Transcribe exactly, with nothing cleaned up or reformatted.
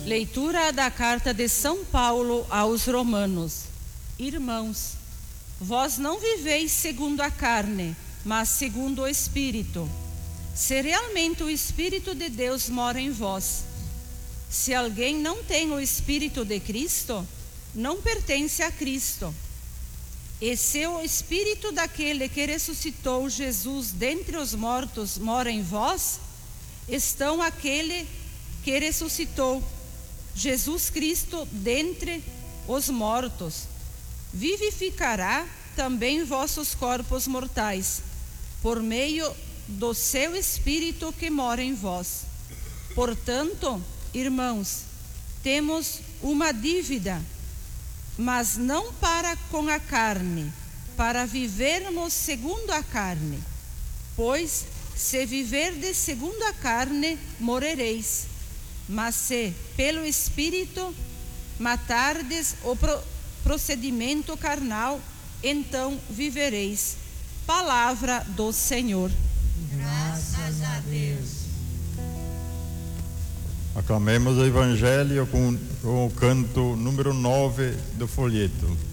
Leitura da carta de São Paulo aos Romanos. Irmãos, vós não viveis segundo a carne, mas segundo o Espírito. Se realmente o Espírito de Deus mora em vós. Se alguém não tem o Espírito de Cristo, não pertence a Cristo. E se o Espírito daquele que ressuscitou Jesus dentre os mortos mora em vós, estão aquele que ressuscitou Jesus Cristo dentre os mortos, vivificará também vossos corpos mortais, por meio do seu Espírito que mora em vós. Portanto, irmãos, temos uma dívida, mas não para com a carne, para vivermos segundo a carne. Pois, se viverdes segundo a carne, morrereis. Mas se, pelo Espírito, matardes o pro procedimento carnal, então vivereis. Palavra do Senhor. Graças a Deus. Aclamemos o Evangelho com, com o canto número nove do folheto.